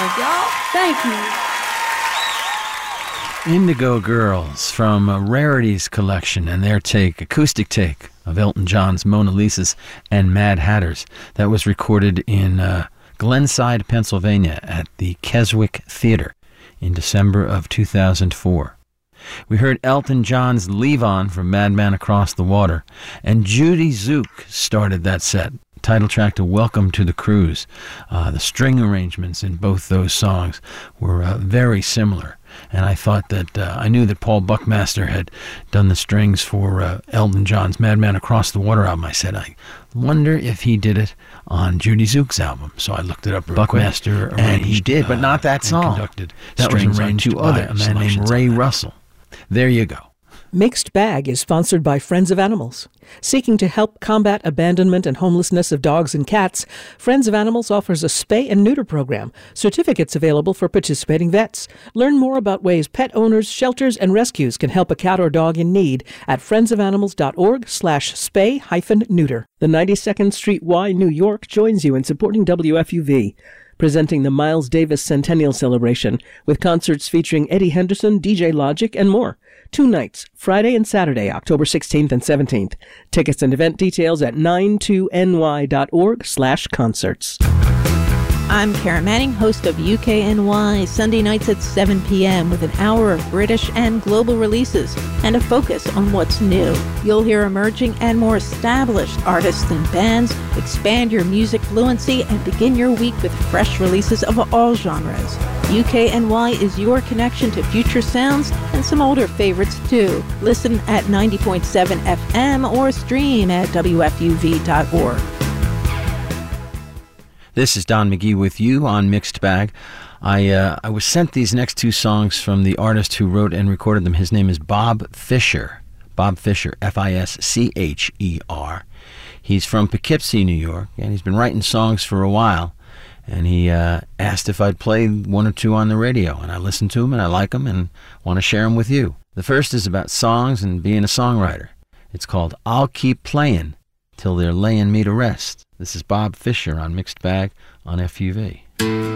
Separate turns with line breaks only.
y'all. Thank you.
Indigo Girls from a Rarities collection and their acoustic take of Elton John's Mona Lisas and Mad Hatters. That was recorded in Glenside, Pennsylvania at the Keswick Theater in December of 2004. We heard Elton John's Leave On from Madman Across the Water, and Judy Zook started that set. Title track to Welcome to the Cruise. The string arrangements in both those songs were very similar. And I thought that I knew that Paul Buckmaster had done the strings for Elton John's Madman Across the Water album. I said, I wonder if he did it on Judy Zook's album. So I looked it up. Buckmaster arranged, and he did, but not that song. Conducted that was arranged to a man named Ray Russell. There you go.
Mixed Bag is sponsored by Friends of Animals. Seeking to help combat abandonment and homelessness of dogs and cats, Friends of Animals offers a spay and neuter program. Certificates available for participating vets. Learn more about ways pet owners, shelters, and rescues can help a cat or dog in need at friendsofanimals.org/spay-neuter. The 92nd Street Y, New York joins you in supporting WFUV, presenting the Miles Davis Centennial Celebration with concerts featuring Eddie Henderson, DJ Logic, and more. 2 nights, Friday and Saturday, October 16th and 17th. Tickets and event details at 92ny.org/concerts.
I'm Karen Manning, host of UKNY, Sunday nights at 7 p.m. with an hour of British and global releases and a focus on what's new. You'll hear emerging and more established artists and bands, expand your music fluency, and begin your week with fresh releases of all genres. UKNY is your connection to future sounds and some older favorites too. Listen at 90.7 FM or stream at WFUV.org.
This is Don McGee with you on Mixed Bag. I was sent these next 2 songs from the artist who wrote and recorded them. His name is Bob Fisher. Bob Fisher, Fischer. He's from Poughkeepsie, New York, and he's been writing songs for a while. And he asked if I'd play 1 or 2 on the radio. And I listened to them, and I like them, and want to share them with you. The first is about songs and being a songwriter. It's called I'll Keep Playing Till They're Laying Me to Rest. This is Bob Fisher on Mixed Bag on FUV.